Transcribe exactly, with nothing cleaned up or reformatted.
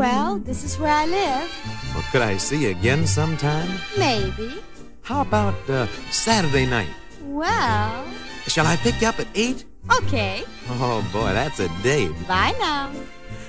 Well, this is where I live. Well, could I see you again sometime? Maybe. How about uh, Saturday night? Well... Shall I pick you up at eight? Okay. Oh, boy, that's a date. Bye now.